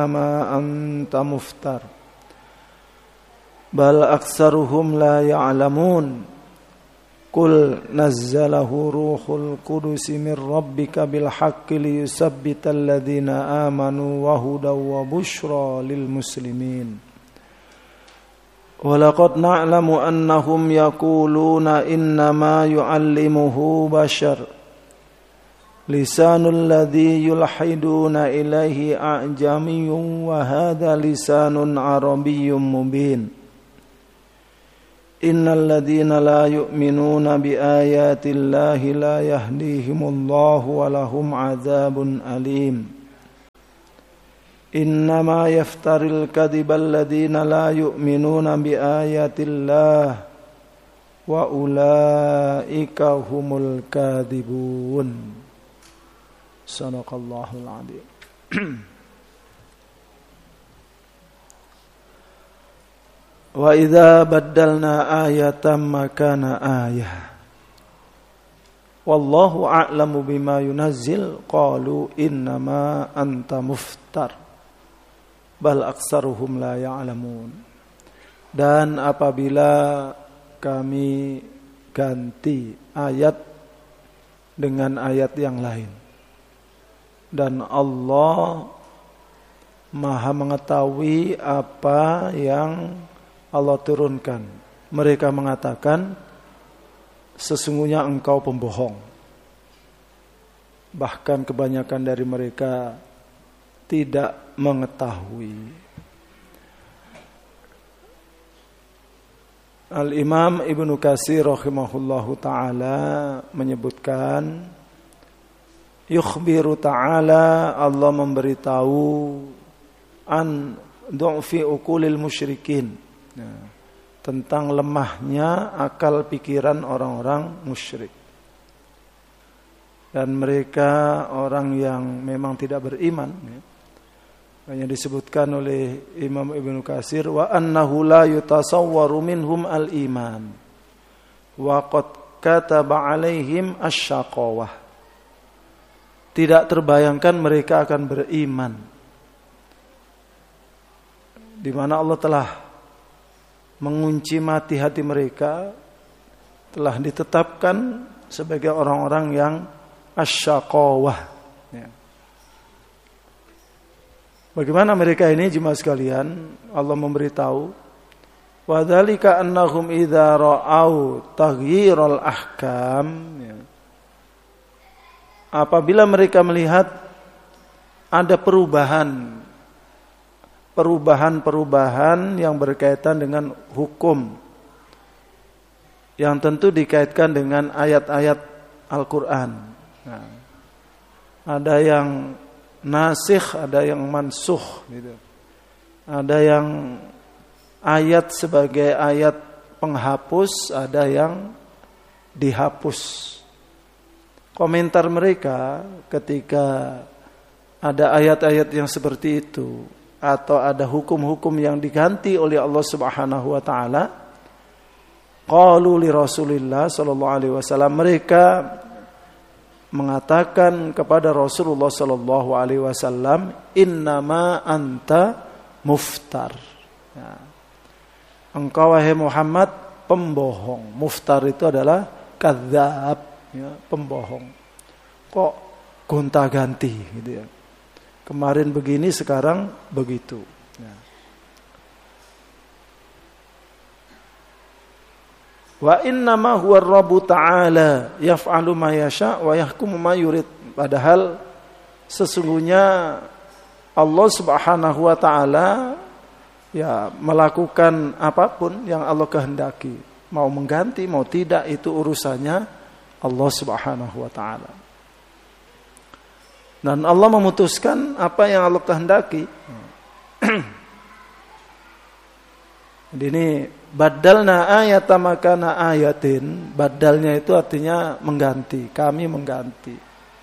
ما أنت مفتر بل أكثرهم لا يعلمون قل نزله روح القدس من ربك بالحق ليثبت الذين آمنوا وهدى وبشرى للمسلمين ولقد نعلم أنهم يقولون إنما يعلمه بشر لسان الذي يلحدون إليه أعجمي وهذا لسان عربي مبين إن الذين لا يؤمنون بآيات الله لا يهديهم الله ولهم عذاب أليم إنما يفتر الكذب الذين لا يؤمنون بآيات الله وأولئك هم الكاذبون Sadaqallahul Adzim. Wa idza baddalna ayatan makana ayah wallahu a'lamu bima yunazzil qalu innama anta muftar bal aktsaruhum la ya'lamun. Dan apabila kami ganti ayat dengan ayat yang lain dan Allah Maha mengetahui apa yang Allah turunkan. Mereka mengatakan sesungguhnya engkau pembohong. Bahkan kebanyakan dari mereka tidak mengetahui. Al-Imam Ibnu Katsir rahimahullahu ta'ala menyebutkan yukhbiru ta'ala, Allah memberitahu an du'fi uqulil musyrikin, tentang lemahnya akal pikiran orang-orang musyrik. Dan mereka orang yang memang tidak beriman. Hanya disebutkan oleh Imam Ibnu Katsir wa annahu la yutasawwaru minhum al-iman wa qad kataba alaihim asy-syaqawah. Tidak terbayangkan mereka akan beriman, di mana Allah telah mengunci mati hati mereka, telah ditetapkan sebagai orang-orang yang asyaqawah. Bagaimana mereka ini jemaah sekalian? Allah memberitahu, wa dzalika annahum idza ra'au taghyiral ahkam, apabila mereka melihat ada perubahan yang berkaitan dengan hukum, yang tentu dikaitkan dengan ayat-ayat Al-Quran. Nah, ada yang nasikh, ada yang mansukh, gitu. Ada yang ayat sebagai ayat penghapus, ada yang dihapus. Komentar mereka ketika ada ayat-ayat yang seperti itu atau ada hukum-hukum yang diganti oleh Allah Subhanahu wa taala, qalu li Rasulillah sallallahu alaihi wasallam, mereka mengatakan kepada Rasulullah sallallahu alaihi wasallam, innama anta muftar. Ya. Engkau wahai Muhammad pembohong. Muftar itu adalah kadzab, ya, pembohong. Kok gonta-ganti gitu ya. Kemarin begini, sekarang begitu. Ya. Wa innama huwa Rabbu ta'ala yaf'alu ma yasha' wa yahkumu ma yurid. Padahal sesungguhnya Allah Subhanahu wa taala ya melakukan apapun yang Allah kehendaki. Mau mengganti, mau tidak, itu urusannya Allah Subhanahu wa taala. Dan Allah memutuskan apa yang Allah kehendaki. Jadi ini badalna ayata makana ayatin. Badalnya itu artinya mengganti. Kami mengganti.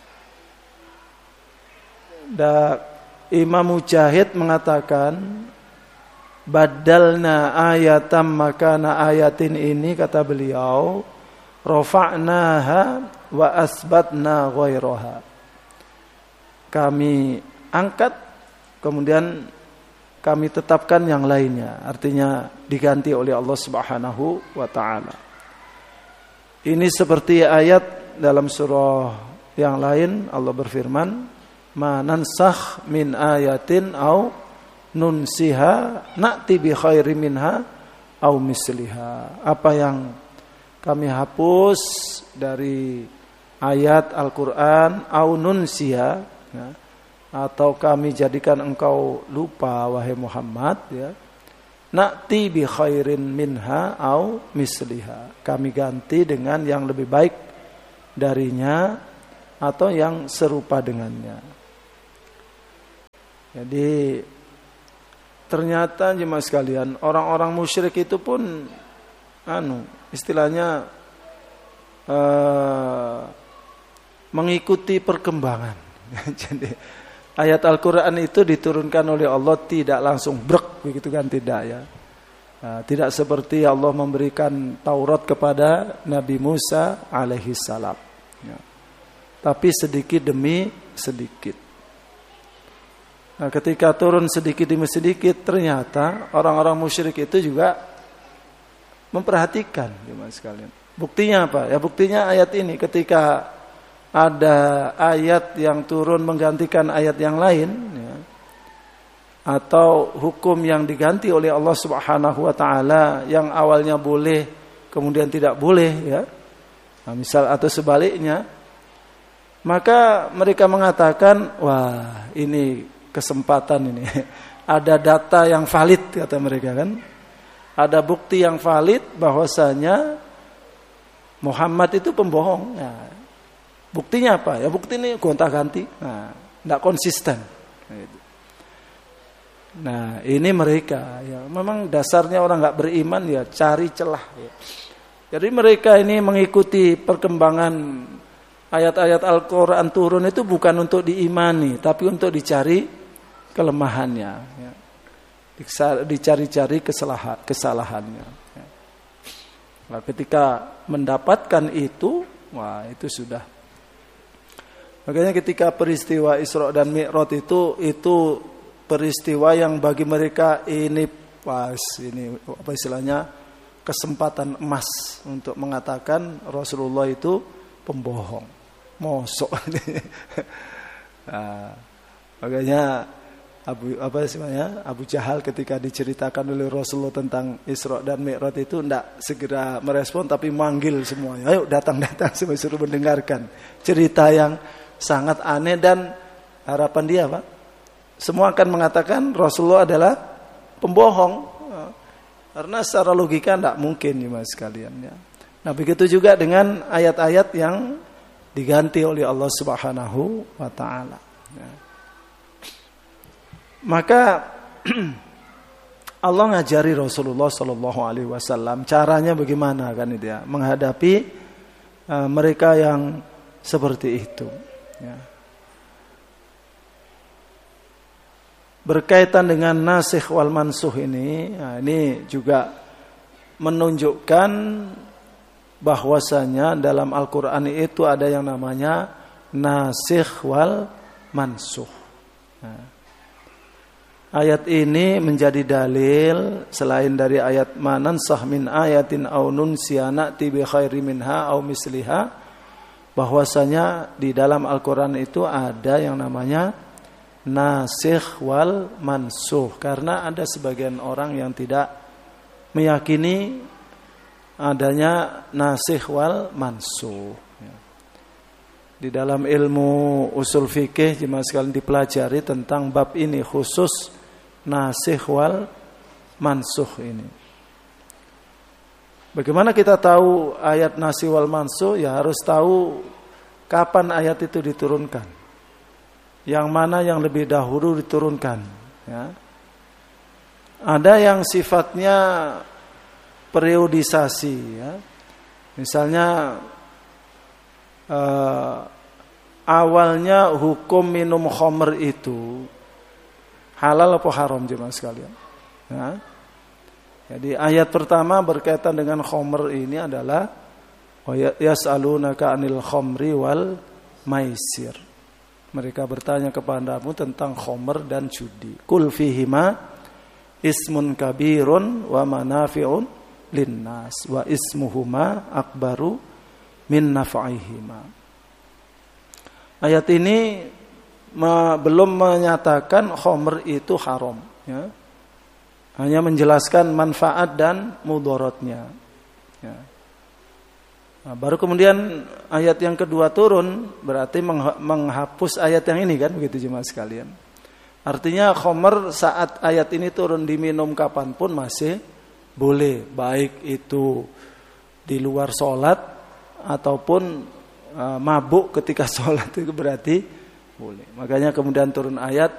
Dan Imam Mujahid mengatakan badalna ayatam makana ayatin ini, kata beliau, rafa'naha wa asbatna ghairaha. Kami angkat kemudian kami tetapkan yang lainnya, artinya diganti oleh Allah Subhanahu wa taala. Ini seperti ayat dalam surah yang lain Allah berfirman, "Ma nansakh min ayatin au nunsiha na'ti bi khairin minha au misliha." Apa yang kami hapus dari ayat Al-Qur'an au nunsiha, ya, atau kami jadikan engkau lupa wahai Muhammad, ya, na'ti bi khairin minha au misliha, kami ganti dengan yang lebih baik darinya atau yang serupa dengannya. Jadi ternyata jemaah sekalian, orang-orang musyrik itu pun istilahnya mengikuti perkembangan. Jadi ayat Al-Quran itu diturunkan oleh Allah tidak langsung brek begitu kan, tidak ya. Tidak seperti Allah memberikan Taurat kepada Nabi Musa alaihi salam, ya. Tapi sedikit demi sedikit. Nah, ketika turun sedikit demi sedikit, ternyata orang-orang musyrik itu juga memperhatikan, gimana sekalian. Buktinya apa? Ya buktinya ayat ini, ketika ada ayat yang turun menggantikan ayat yang lain, ya, atau hukum yang diganti oleh Allah Subhanahu wa taala yang awalnya boleh kemudian tidak boleh, ya. Nah, misal atau sebaliknya, maka mereka mengatakan, wah, ini kesempatan ini. Ada data yang valid kata mereka kan. Ada bukti yang valid bahwasanya Muhammad itu pembohong. Nah, buktinya apa? Ya bukti ini gonta-ganti. Nah, tidak konsisten. Nah, ini mereka. Ya, memang dasarnya orang nggak beriman ya cari celah. Ya. Jadi mereka ini mengikuti perkembangan ayat-ayat Al-Quran turun itu bukan untuk diimani, tapi untuk dicari kelemahannya. Ya. Dicari-cari kesalahannya. Ya. Nah, ketika mendapatkan itu, wah itu sudah. Makanya ketika peristiwa Isra dan Mi'raj itu peristiwa yang bagi mereka ini pas ini apa istilahnya kesempatan emas untuk mengatakan Rasulullah itu pembohong, mosok. Nah, makanya Abu Jahal ketika diceritakan oleh Rasulullah tentang Isra dan Mi'raj itu tidak segera merespon, tapi manggil semuanya, ayo datang semua, suruh mendengarkan cerita yang sangat aneh, dan harapan dia Pak, semua akan mengatakan Rasulullah adalah pembohong, karena secara logika tidak mungkin ya mas sekalian ya. Nah begitu juga dengan ayat-ayat yang diganti oleh Allah Subhanahu wa taala. Ya. Maka Allah ngajari Rasulullah sallallahu alaihi wasallam caranya bagaimana kan itu ya, menghadapi mereka yang seperti itu ya. Berkaitan dengan nasikh wal mansuh ini, nah ini juga menunjukkan bahwasanya dalam Al-Qur'an itu ada yang namanya nasikh wal mansuh. Nah, ayat ini menjadi dalil selain dari ayat manansah min ayatin aw nunsiya na'ti bi khairi minha aw misliha, bahwasanya di dalam Al-Qur'an itu ada yang namanya nasikh wal mansuh, karena ada sebagian orang yang tidak meyakini adanya nasikh wal mansuh. Di dalam ilmu usul fikih jemaah sekalian dipelajari tentang bab ini khusus nasikh wal mansuh ini. Bagaimana kita tahu ayat nasikh wal mansuh? Ya harus tahu kapan ayat itu diturunkan. Yang mana yang lebih dahulu diturunkan ya. Ada yang sifatnya periodisasi ya. Misalnya awalnya hukum minum khamr itu halal apa haram jemaah sekalian ya. Jadi ayat pertama berkaitan dengan khamr ini adalah yas'alunaka 'anil khamri wal maisir. Mereka bertanya kepadamu tentang khamr dan judi. Qul fihima ismun kabirun wa manafi'un linnas wa ismuhuma akbaru min naf'ihima. Ayat ini belum menyatakan khamr itu haram, ya. Hanya menjelaskan manfaat dan mudaratnya, ya. Nah, baru kemudian ayat yang kedua turun, berarti menghapus ayat yang ini kan, begitu jemaah sekalian. Artinya khamr saat ayat ini turun diminum kapanpun masih boleh, baik itu di luar sholat ataupun mabuk ketika sholat, itu berarti boleh. Makanya kemudian turun ayat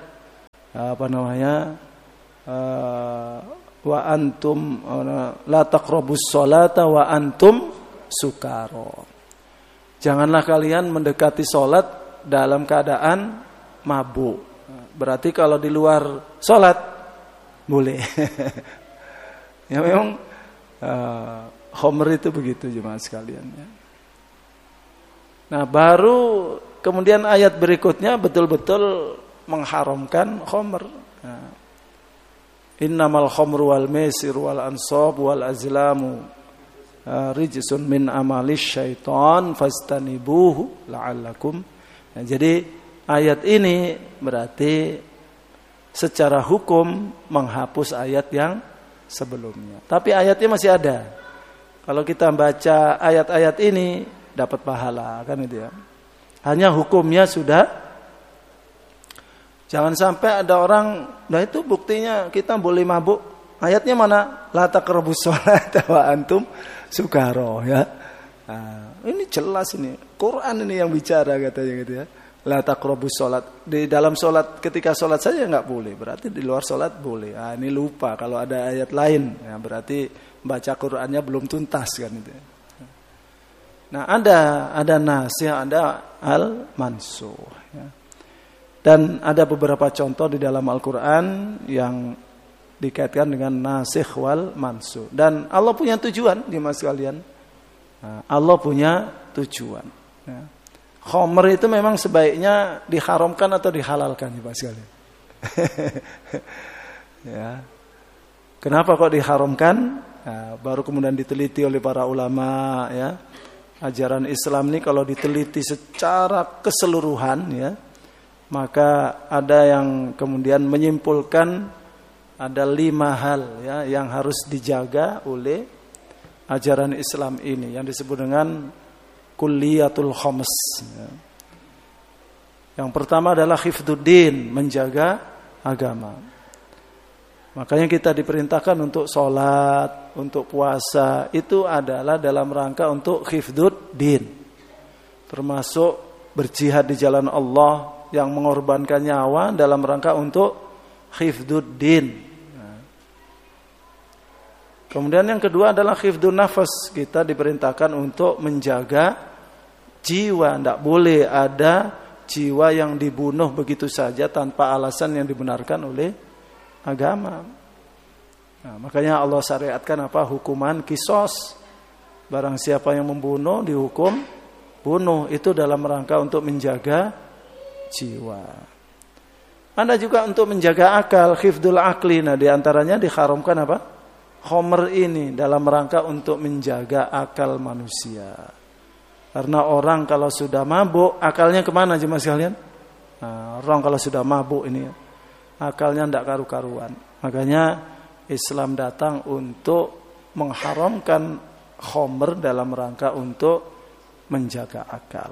wa antum la taqrabus sholata wa antum sukaro. Janganlah kalian mendekati sholat dalam keadaan mabuk. Berarti kalau di luar sholat boleh. Ya memang khamr itu begitu jemaah sekalian, ya. Nah, baru kemudian ayat berikutnya betul-betul mengharamkan khamr. Nah, innamal khamru wal maisir wal ansab wal azlamu rijsun min amalis syaitan fastanibuhu la'allakum. Nah, jadi ayat ini berarti secara hukum menghapus ayat yang sebelumnya. Tapi ayatnya masih ada. Kalau kita baca ayat-ayat ini dapat pahala, kan itu ya. Hanya hukumnya sudah. Jangan sampai ada orang, nah itu buktinya kita boleh mabuk. Ayatnya mana? La taqrabus sholata wa antum sukaro, ya. Nah, ini jelas ini. Quran ini yang bicara katanya gitu ya. La taqrabus sholat. Di dalam sholat, ketika sholat saja nggak boleh. Berarti di luar sholat boleh. Nah, ini lupa kalau ada ayat lain. Ya, berarti baca Qurannya belum tuntas kan itu. Nah, ada nasikh, ada al-mansuh, ya. Dan ada beberapa contoh di dalam Al-Quran yang dikaitkan dengan nasikh wal mansuh. Dan Allah punya tujuan, jemaah sekalian. Nah, Allah punya tujuan, ya. Khamr itu memang sebaiknya diharamkan atau dihalalkan, jemaah sekalian. Ya. Kenapa kok diharamkan? Nah, baru kemudian diteliti oleh para ulama, ya. Ajaran Islam ini kalau diteliti secara keseluruhan, ya, maka ada yang kemudian menyimpulkan ada 5 hal, ya, yang harus dijaga oleh ajaran Islam ini yang disebut dengan kulliyatul khams, ya. Yang pertama adalah hifdzuddin, menjaga agama. Makanya kita diperintahkan untuk sholat, untuk puasa, itu adalah dalam rangka untuk hifdzuddin. Termasuk berjihad di jalan Allah yang mengorbankan nyawa dalam rangka untuk hifdzuddin. Nah. Kemudian yang kedua adalah hifdzun nafas. Kita diperintahkan untuk menjaga jiwa. Tidak boleh ada jiwa yang dibunuh begitu saja tanpa alasan yang dibenarkan oleh agama. Nah, makanya Allah syariatkan apa? Hukuman kisos. Barang siapa yang membunuh dihukum bunuh. Itu dalam rangka untuk menjaga jiwa. Ada juga untuk menjaga akal, hifdzul akli. Nah, diantaranya diharamkan apa? Khamr ini dalam rangka untuk menjaga akal manusia. Karena orang kalau sudah mabuk, akalnya kemana jemaah sekalian? Nah, orang kalau sudah mabuk ini akalnya tidak karu-karuan. Makanya Islam datang untuk mengharamkan khamr dalam rangka untuk menjaga akal.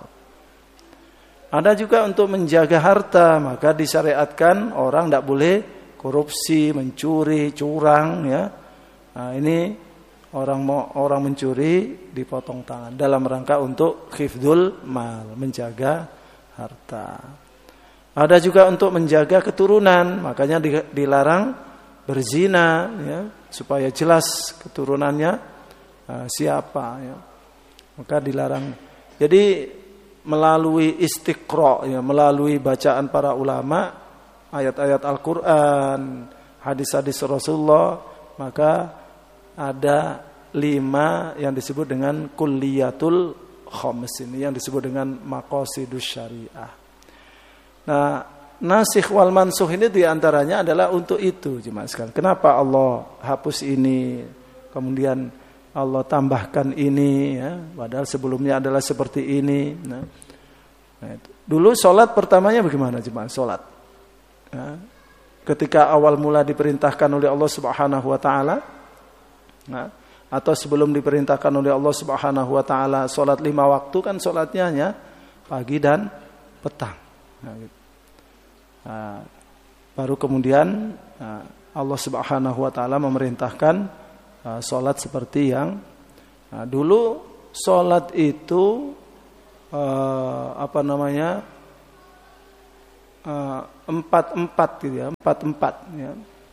Ada juga untuk menjaga harta, maka disyariatkan orang tidak boleh korupsi, mencuri, curang, ya. Nah, ini orang mencuri dipotong tangan dalam rangka untuk hifdzul mal, menjaga harta. Ada juga untuk menjaga keturunan, makanya dilarang berzina, ya, supaya jelas keturunannya siapa, ya. Maka dilarang. Jadi melalui istiqra, ya, melalui bacaan para ulama, ayat-ayat Al-Quran, hadis-hadis Rasulullah, maka ada 5 yang disebut dengan kulliyatul khams ini, yang disebut dengan maqasidus syariah. Nah, nasikh wal mansukh ini diantaranya adalah untuk itu, jemaah sekalian. Kenapa Allah hapus ini, kemudian Allah tambahkan ini, ya, padahal sebelumnya adalah seperti ini. Nah itu. Dulu sholat pertamanya bagaimana jemaah? Sholat, ya, ketika awal mula diperintahkan oleh Allah Subhanahu Wa Taala, nah, atau sebelum diperintahkan oleh Allah Subhanahu Wa Taala sholat 5 waktu, kan sholatnya hanya pagi dan petang. Nah, gitu. Nah, baru kemudian Allah Subhanahu Wa Taala memerintahkan sholat seperti yang dulu sholat itu empat gitu ya, empat ya.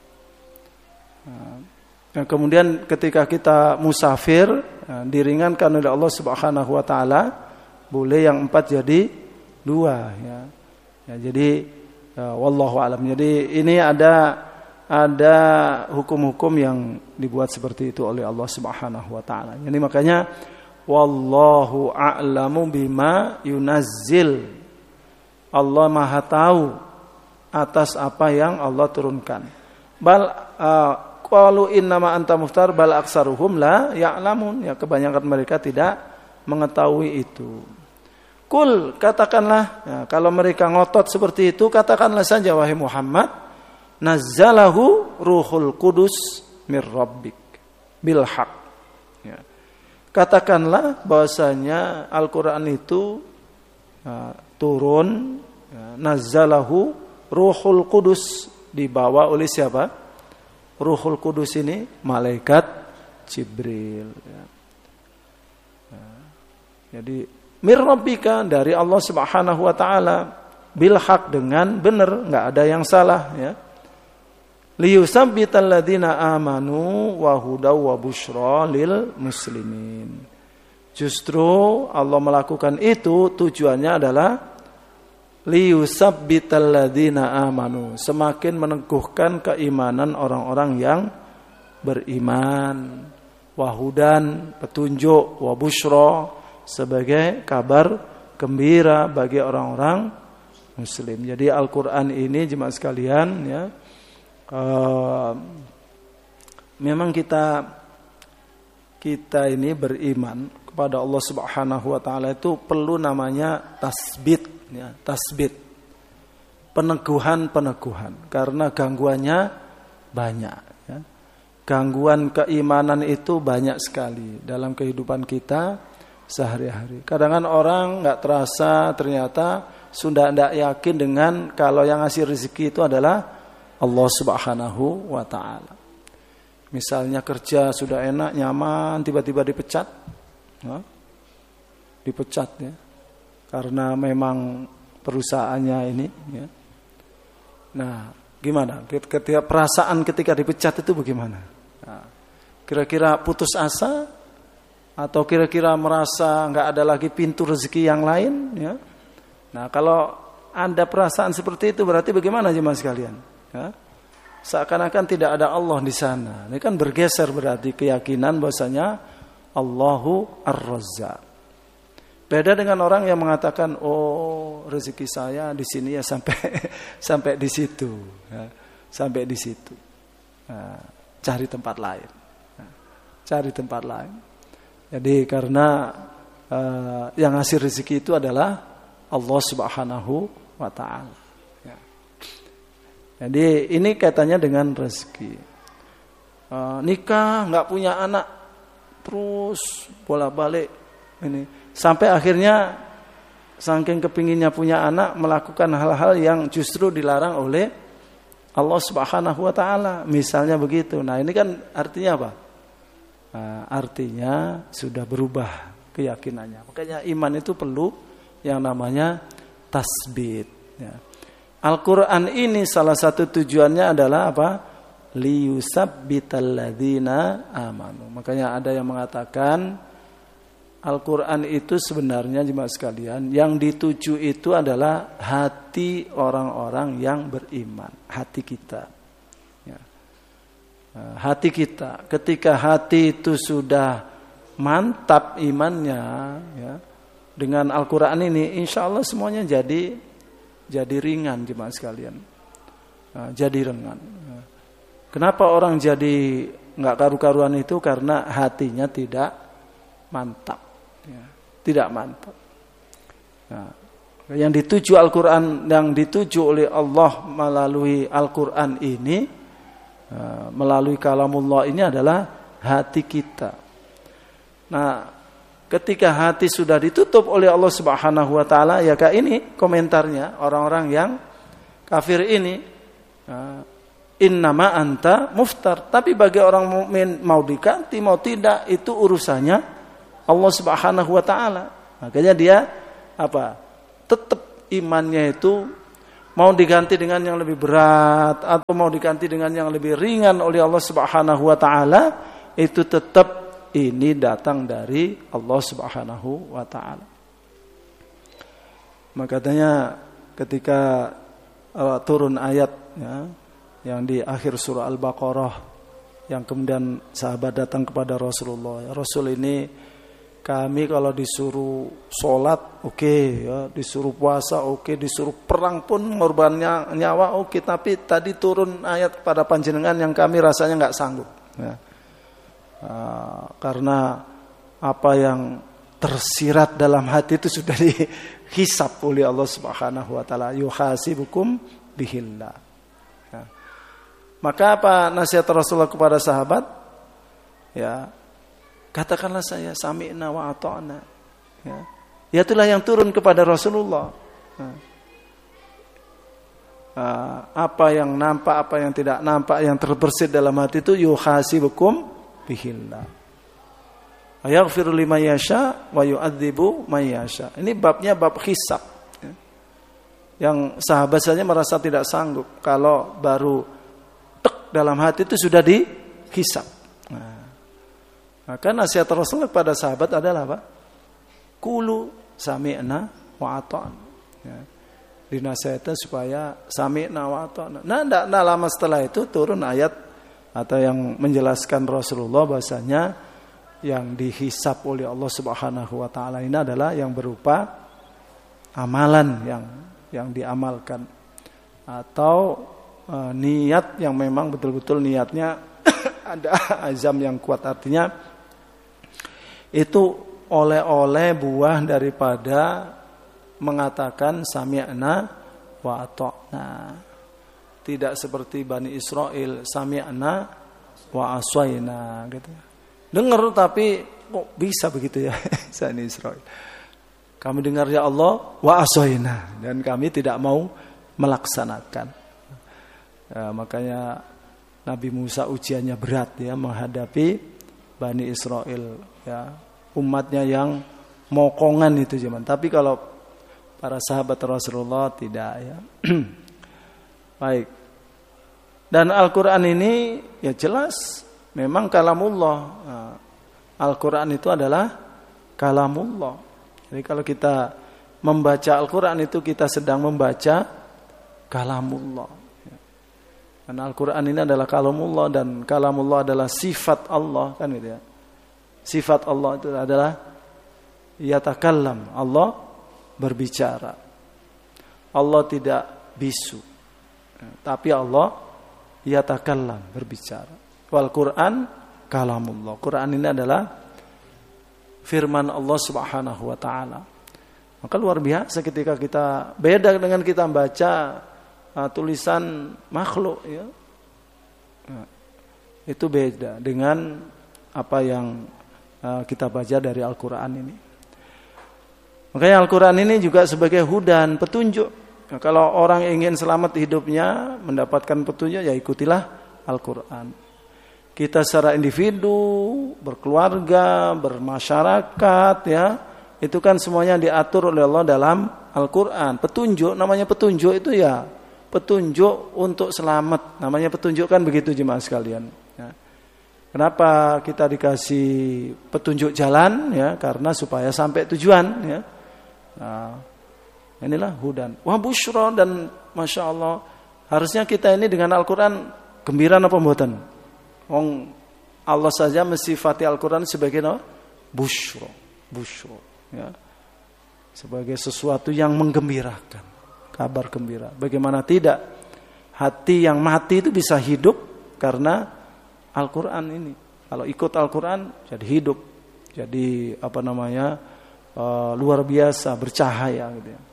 Nah, kemudian ketika kita musafir, diringankan oleh Allah Subhanahu Wa Taala, boleh yang 4 jadi 2 ya. Ya, jadi wallahu alam. Jadi ini ada hukum-hukum yang dibuat seperti itu oleh Allah Subhanahu Wa Taala. Jadi makanya wallahu a'lamu bima yunazzil. Allah Maha tahu atas apa yang Allah turunkan. Bal qalu innama anta muftar bal aksaruhum la ya'lamun. Ya, kebanyakan mereka tidak mengetahui itu. Kul, katakanlah, ya, kalau mereka ngotot seperti itu, katakanlah saja wahai Muhammad, nazzalahu ruhul qudus mir rabbik bil haq. Ya. Katakanlah bahwasanya Al-Qur'an itu turun, ya, nazzalahu ruhul qudus, dibawa oleh siapa? Ruhul Qudus ini malaikat Jibril. Ya. Ya. Jadi mir rabbika, dari Allah Subhanahu Wa Taala, bil haq, dengan benar, enggak ada yang salah, ya. Liyusabbital ladzina amanu wa hudaw wa busyra lil muslimin. Justru Allah melakukan itu tujuannya adalah liyusabbital ladzina amanu, semakin meneguhkan keimanan orang-orang yang beriman, wahudan, petunjuk, wa busyra, sebagai kabar gembira bagi orang-orang muslim. Jadi Al-Qur'an ini jemaah sekalian, ya, memang kita ini beriman kepada Allah Subhanahu Wa Taala itu perlu namanya tasbit, ya, tasbit, peneguhan, karena gangguannya banyak, ya. Gangguan keimanan itu banyak sekali dalam kehidupan kita sehari-hari. Kadang-kadang orang nggak terasa ternyata sudah tidak yakin dengan kalau yang ngasih rezeki itu adalah Allah Subhanahu Wa Taala. Misalnya kerja sudah enak, nyaman, tiba-tiba dipecat, ya, karena memang perusahaannya ini, ya. Nah, gimana? Ketika perasaan ketika dipecat itu bagaimana? Nah, kira-kira putus asa atau kira-kira merasa nggak ada lagi pintu rezeki yang lain, ya? Nah, kalau ada perasaan seperti itu berarti bagaimana jemaah sekalian? Ya? Seakan-akan tidak ada Allah di sana. Ini kan bergeser berarti keyakinan bahwasanya Allahu Ar-Razzaq. Beda dengan orang yang mengatakan, oh rezeki saya di sini ya sampai di situ, ya, sampai di situ. Nah, cari tempat lain. Nah, cari tempat lain. Jadi karena yang ngasih rezeki itu adalah Allah Subhanahu Wa Taala. Ya. Jadi ini kaitannya dengan rezeki. Nikah nggak punya anak, terus bolak-balik ini, sampai akhirnya saking kepinginnya punya anak melakukan hal-hal yang justru dilarang oleh Allah Subhanahu Wa Taala. Misalnya begitu. Nah ini kan artinya apa? Artinya sudah berubah keyakinannya. Makanya iman itu perlu yang namanya tasbit. Ya. Al-Quran ini salah satu tujuannya adalah apa? Liyusabbital ladzina amanu. Makanya ada yang mengatakan Al-Quran itu sebenarnya jemaah sekalian yang dituju itu adalah hati orang-orang yang beriman, hati kita. Ya. Hati kita. Ketika hati itu sudah mantap imannya, ya, dengan Al-Quran ini, insya Allah semuanya jadi jadi ringan jemaah sekalian. Jadi ringan. Kenapa orang jadi nggak karu-karuan itu? Karena hatinya tidak mantap. Tidak mantap. Yang dituju Al-Quran, yang dituju oleh Allah melalui Al-Quran ini, melalui kalamullah ini adalah hati kita. Nah, ketika hati sudah ditutup oleh Allah Subhanahu wa taala, ya kayak ini komentarnya orang-orang yang kafir ini, innama anta muftar. Tapi bagi orang mukmin mau diganti mau tidak itu urusannya Allah Subhanahu wa taala. Makanya dia tetap imannya itu mau diganti dengan yang lebih berat atau mau diganti dengan yang lebih ringan oleh Allah Subhanahu wa taala, itu tetap ini datang dari Allah Subhanahu wa taala. Makanya ketika turun ayat yang di akhir surah Al-Baqarah, yang kemudian sahabat datang kepada Rasulullah, ya Rasul, ini kami kalau disuruh sholat disuruh puasa disuruh perang pun ngorbannya nyawa tapi tadi turun ayat kepada panjenengan yang kami rasanya nggak sanggup. Karena apa yang tersirat dalam hati itu sudah dihisab oleh Allah Subhanahu wa taala, yuhasibukum bihillah. Maka apa nasihat Rasulullah kepada sahabat? Katakanlah saya sami'na wa ata'na. Itulah yang turun kepada Rasulullah. Apa yang nampak, apa yang tidak nampak, yang terbersit dalam hati itu yuhasibukum bihillah. Yaghfiru liman yasha wa yu'adzibu man yasha. Ini babnya bab hisab. Yang sahabat saja merasa tidak sanggup kalau baru dalam hati itu sudah dihisab. Maka nasihat Rasulullah kepada sahabat adalah apa? Qulu sami'na wa ata'na. Dinasihatkan supaya sami'na wa ata'na. Nah, tidak lama setelah itu turun ayat atau yang menjelaskan Rasulullah bahasanya yang dihisab oleh Allah Subhanahu wa taala ini adalah yang berupa amalan yang diamalkan atau niat yang memang betul-betul niatnya ada azam yang kuat, artinya itu oleh-oleh buah daripada mengatakan sami'na wa ata'na. Tidak seperti Bani Israel sami'na wa aswayna gitu. Dengar tapi kok bisa begitu ya Bani Israel. Kami dengar ya Allah wa aswayna dan kami tidak mau melaksanakan. Makanya Nabi Musa ujiannya berat menghadapi Bani Israel umatnya yang mokongan itu zaman. Tapi kalau para sahabat Rasulullah tidak Baik. Dan Al-Quran ini jelas memang kalamullah. Al-Quran itu adalah kalamullah. Jadi kalau kita membaca Al-Quran itu kita sedang membaca kalamullah. Karena Al-Quran ini adalah kalamullah dan kalamullah adalah sifat Allah kan gitu ya. Sifat Allah itu adalah yatakallam, Allah berbicara. Allah tidak bisu. Tapi Allah yatakallam, berbicara. Wal Quran kalamullah. Quran ini adalah firman Allah Subhanahu wa taala. Maka luar biasa ketika kita beda dengan kita baca tulisan makhluk itu beda dengan apa yang kita baca dari Al-Quran ini. Makanya Al-Quran ini juga sebagai hudan, petunjuk. Nah, kalau orang ingin selamat hidupnya, mendapatkan petunjuk, ya ikutilah Al-Quran. Kita secara individu, berkeluarga, bermasyarakat, itu kan semuanya diatur oleh Allah dalam Al-Quran. Petunjuk, namanya petunjuk itu petunjuk untuk selamat. Namanya petunjuk kan begitu jemaah sekalian. Kenapa kita dikasih petunjuk jalan? Karena supaya sampai tujuan. Nah, inilah hudan. Wah busyra, dan Masya Allah. Harusnya kita ini dengan Al-Quran gembira apa mboten? Wong Allah saja mensifati Al-Quran sebagai busyra. Sebagai sesuatu yang menggembirakan. kabar gembira. Bagaimana tidak? Hati yang mati itu bisa hidup karena Al-Quran ini. Kalau ikut Al-Quran jadi hidup, jadi luar biasa, bercahaya gitu ya.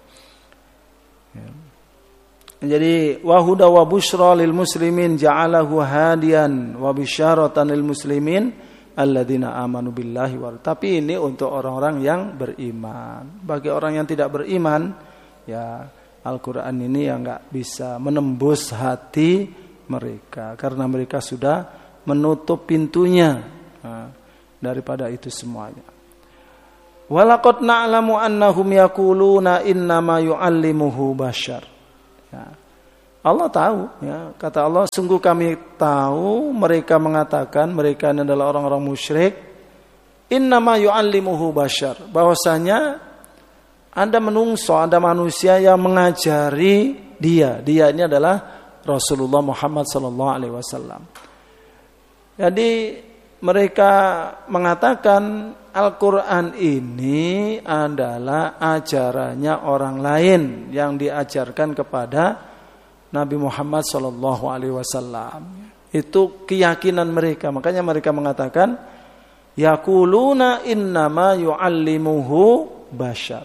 Jadi wahuda wa busyra lil muslimin ja'alahu hadiyan wa bisyaratan lil muslimin alladzina amanu billahi tapi ini untuk orang-orang yang beriman. Bagi orang yang tidak beriman, ya Al-Quran ini yang enggak bisa menembus hati mereka karena mereka sudah menutup pintunya daripada itu semuanya. Walaqad na'lamu annahum yaquluna innama yu'allimuhu bashar. Ya. Allah tahu, ya, kata Allah, sungguh kami tahu mereka mengatakan, mereka ini adalah orang-orang musyrik, innama yu'allimuhu bashar, bahwasanya ada menungso, ada manusia yang mengajari dia ini adalah Rasulullah Muhammad sallallahu alaihi wasallam. Jadi mereka mengatakan Al-Quran ini adalah ajarannya orang lain yang diajarkan kepada Nabi Muhammad sallallahu alaihi wasallam. Itu keyakinan mereka. Makanya mereka mengatakan yaquluna innama yu'allimuhu bashar.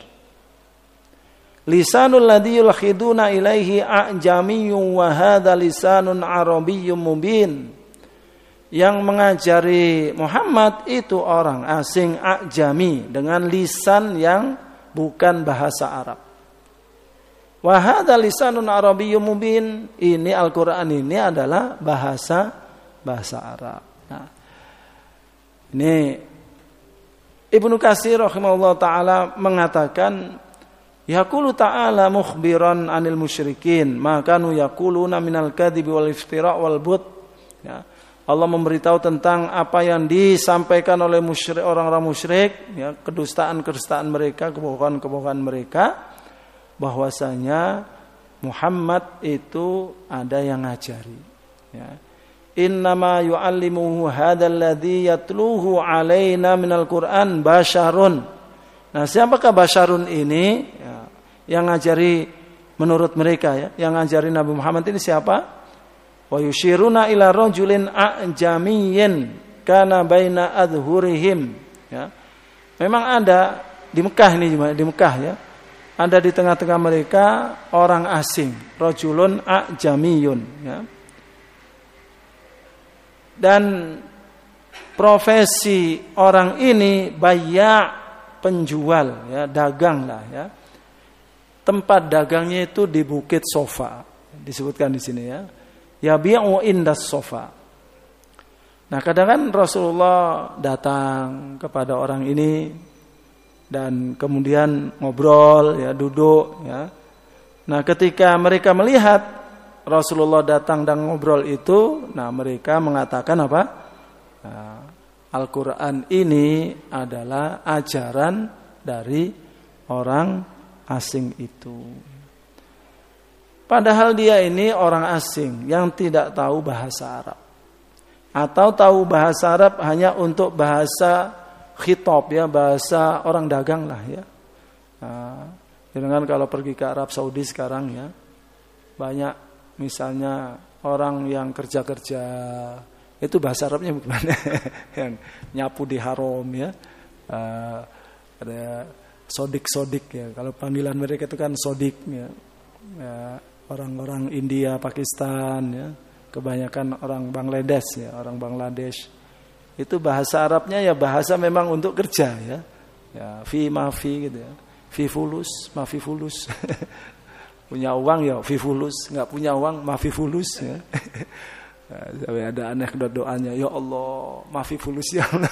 Lisanul ladzi yulkhiduna ilaihi a'jamiyyun wa hadza lisanun arabiyyun mubin. Yang mengajari Muhammad itu orang asing a'jami dengan lisan yang bukan bahasa Arab. Wa hadza lisanun arabiyyun mubin. Ini Al-Qur'an ini adalah bahasa Arab. Nah, ini Ibnu Katsir rahimahullah taala mengatakan yaqulu ta'ala mukhbiran 'anil musyrikin ma kanu yaquluna minal kadhibi wal iftira' wal but. Ya. Allah memberitahu tentang apa yang disampaikan oleh musyrik, orang-orang musyrik, ya, kedustaan-kedustaan mereka, kebohongan-kebohongan mereka, bahwasanya Muhammad itu ada yang ngajari. Ya. Innama yu'allimuhu hadzal ladzi yatluhu alaina minal Qur'an basyarun. Nah, siapakah basyarun ini? Ya, yang ngajari menurut mereka, ya, yang ngajari Nabi Muhammad ini siapa? Wa yushiruna ila rajulin a'jamiyyin kana baina adhurihim. Ya. Memang ada di Mekah ini, di Mekah, ya. Ada di tengah-tengah mereka orang asing, rajulun a'jamiyun, ya. Dan profesi orang ini bayya, penjual, ya, dagang lah, ya. Tempat dagangnya itu di Bukit Sofa, disebutkan di sini, ya. Yabi'u indas sofa. Nah, kadang kan Rasulullah datang kepada orang ini dan kemudian ngobrol, ya, duduk, ya. Nah, ketika mereka melihat Rasulullah datang dan ngobrol itu, nah mereka mengatakan apa? Nah, Al-Quran ini adalah ajaran dari orang asing itu. Padahal dia ini orang asing yang tidak tahu bahasa Arab. Atau tahu bahasa Arab hanya untuk bahasa khitab, ya, bahasa orang dagang lah, ya. Nah, dengan kalau pergi ke Arab Saudi sekarang, ya, banyak misalnya orang yang kerja-kerja itu bahasa Arabnya bagaimana? Yang nyapu di haram, ya. Ada sodik-sodik, ya. Kalau panggilan mereka itu kan sodik, ya. Orang-orang India, Pakistan, ya, kebanyakan orang Bangladesh, ya, orang Bangladesh. Itu bahasa Arabnya ya bahasa memang untuk kerja, ya. Ya, fi mafi gitu, ya. Fi fulus, mafi fulus. Punya uang ya fi fulus, enggak punya uang mafi fulus, ya. Sampai ada anekdot doanya, ya Allah, mafi fulus ya Allah.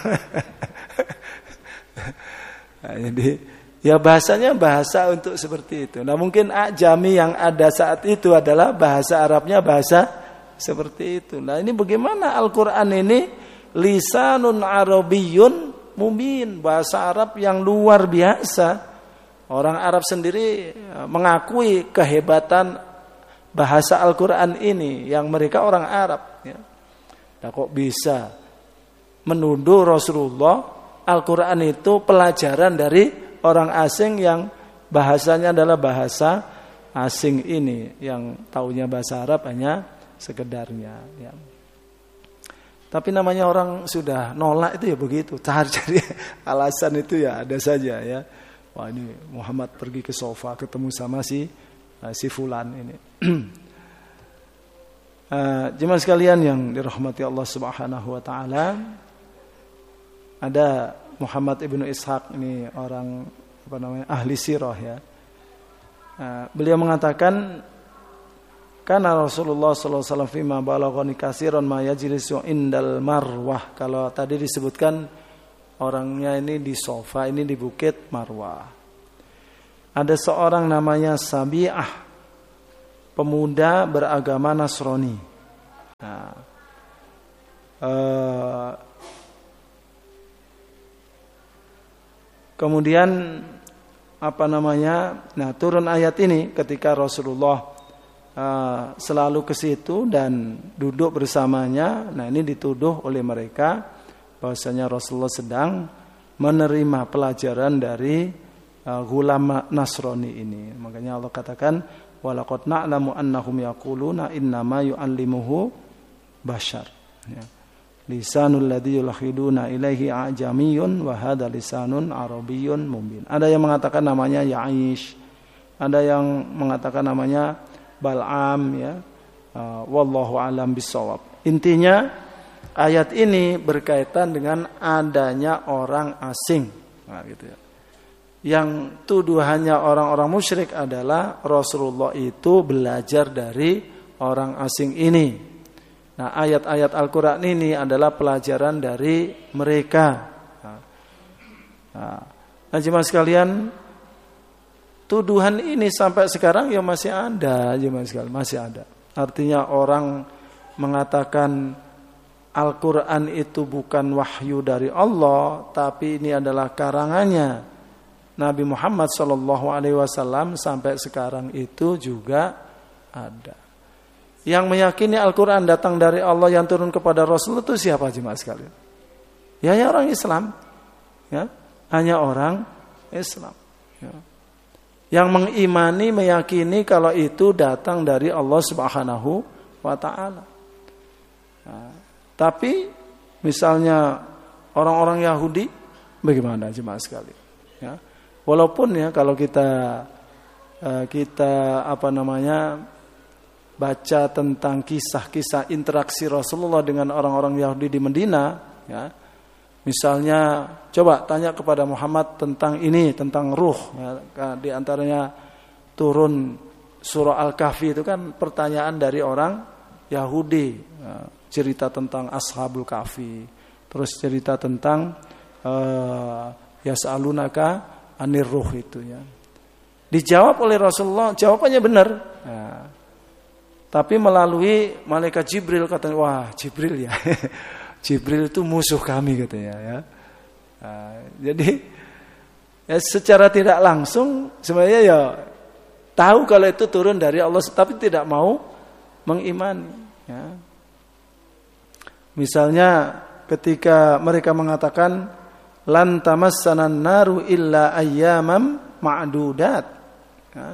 Nah, jadi ya bahasanya bahasa untuk seperti itu. Nah, mungkin ajami yang ada saat itu adalah bahasa Arabnya bahasa seperti itu. Nah, ini bagaimana Al-Quran ini lisanun arabiyyun mubin, bahasa Arab yang luar biasa. Orang Arab sendiri mengakui kehebatan bahasa Al-Quran ini yang mereka orang Arab, ya. Nah, kok bisa menuduh Rasulullah Al-Quran itu pelajaran dari orang asing yang bahasanya adalah bahasa asing ini yang taunya bahasa Arab hanya sekedarnya ya. Tapi namanya orang sudah nolak itu ya begitu, cari alasan itu ya ada saja ya. Wah ini Muhammad pergi ke sofa ketemu sama si fulan ini. Jemaah sekalian yang dirahmati Allah Subhanahu wa taala, ada Muhammad ibnu Ishaq ini orang ahli sirah ya. Beliau mengatakan karena Rasulullah sallallahu alaihi wasallam fima balaghani katsiran ma yajlisu indal Marwah. Kalau tadi disebutkan orangnya ini di sofa, ini di Bukit Marwah. Ada seorang namanya Sabi'ah, pemuda beragama Nasrani. Kemudian turun ayat ini ketika Rasulullah selalu ke situ dan duduk bersamanya. Nah ini dituduh oleh mereka bahwasanya Rasulullah sedang menerima pelajaran dari ghulam Nasrani ini. Makanya Allah katakan walaqad na'lamu annahum yaquluna innama yu'allimuhu bashar. Ya. Lisanul ladzi yulhiduna ilaihi ajamiyun wa hadza lisanun arabiyyun mubin. Ada yang mengatakan namanya Ya'ish, ada yang mengatakan namanya Bal'am ya. Wallahu alam bisawab. Intinya ayat ini berkaitan dengan adanya orang asing. Nah, gitu ya. Yang tuduhannya orang-orang musyrik adalah Rasulullah itu belajar dari orang asing ini. Nah, ayat-ayat Al-Qur'an ini adalah pelajaran dari mereka. Nah, jemaah sekalian, tuduhan ini sampai sekarang ya masih ada, jemaah sekalian, masih ada. Artinya orang mengatakan Al-Qur'an itu bukan wahyu dari Allah, tapi ini adalah karangannya Nabi Muhammad SAW, sampai sekarang itu juga ada. Yang meyakini Al-Quran datang dari Allah yang turun kepada Rasul itu siapa jemaah sekalian? Ya hanya orang Islam. Ya, hanya orang Islam. Ya. Yang mengimani, meyakini kalau itu datang dari Allah Subhanahu wa taala. Nah, tapi misalnya orang-orang Yahudi bagaimana jemaah sekalian? Ya. Walaupun ya kalau kita baca tentang kisah-kisah interaksi Rasulullah dengan orang-orang Yahudi di Medina, ya. Misalnya coba tanya kepada Muhammad tentang ini, tentang ruh, ya. Di antaranya turun surah Al-Kahfi itu kan pertanyaan dari orang Yahudi, ya. Cerita tentang Ashabul Kahfi, terus cerita tentang Yas'alunaka anir ruh itu ya. Dijawab oleh Rasulullah, jawabannya benar. Nah, tapi melalui malaikat Jibril katanya, wah Jibril ya. Jibril itu musuh kami katanya ya. Nah, jadi ya secara tidak langsung sebenarnya ya tahu kalau itu turun dari Allah, tapi tidak mau mengimani ya. Misalnya ketika mereka mengatakan lan tamassanan naru illa ayyamam ma'dudat. Ya.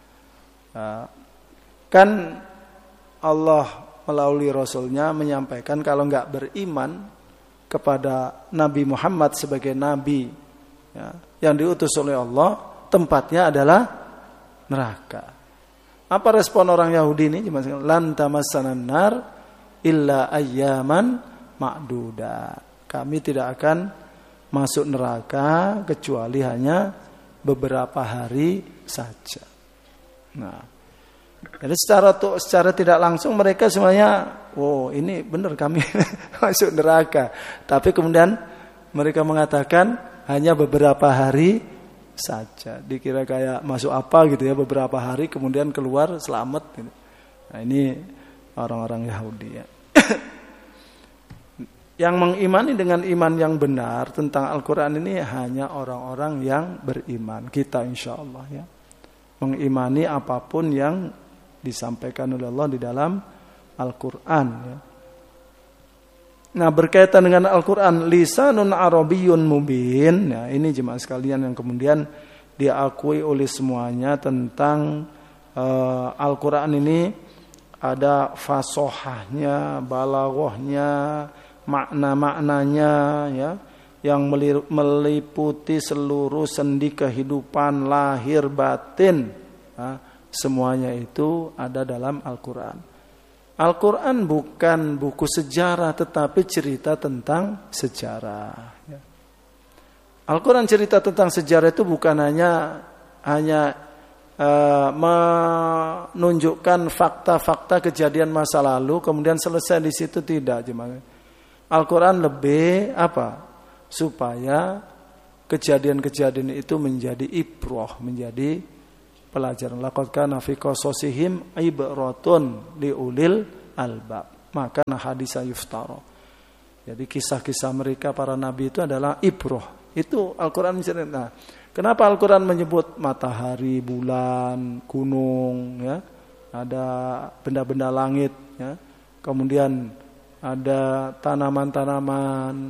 Kan Allah melalui Rasulnya menyampaikan kalau enggak beriman kepada Nabi Muhammad sebagai Nabi ya, yang diutus oleh Allah, tempatnya adalah neraka. Apa respon orang Yahudi ini? Lan tamassanan nar illa ayyaman ma'dudat. Kami tidak akan masuk neraka kecuali hanya beberapa hari saja. Nah, jadi secara tidak langsung mereka semuanya, wow ini benar kami masuk neraka. Tapi kemudian mereka mengatakan hanya beberapa hari saja. Dikira kayak masuk apa gitu ya, beberapa hari kemudian keluar selamat. Gitu. Nah ini orang-orang Yahudi ya. Yang mengimani dengan iman yang benar tentang Al-Quran ini hanya orang-orang yang beriman. Kita insya Allah ya. Mengimani apapun yang disampaikan oleh Allah di dalam Al-Quran ya. Nah berkaitan dengan Al-Quran, lisanun arabiyyun mubin ya, ini jemaah sekalian yang kemudian diakui oleh semuanya tentang Al-Quran ini ada fasohahnya, balaghahnya, makna-maknanya, ya, yang meliputi seluruh sendi kehidupan lahir batin. Nah, semuanya itu ada dalam Al-Quran. Al-Quran bukan buku sejarah, tetapi cerita tentang sejarah. Ya. Al-Quran cerita tentang sejarah itu bukan hanya menunjukkan fakta-fakta kejadian masa lalu kemudian selesai di situ, tidak. Al-Quran lebih supaya kejadian-kejadian itu menjadi ibrah, menjadi pelajaran. Laqad kana fi qasasihim ibratun liulil albab. Maka hadisa yuftara. Jadi kisah-kisah mereka para nabi itu adalah ibrah. Itu Al-Quran menceritakan. Nah, kenapa Al-Quran menyebut matahari, bulan, gunung, ya, ada benda-benda langit, ya, kemudian ada tanaman-tanaman,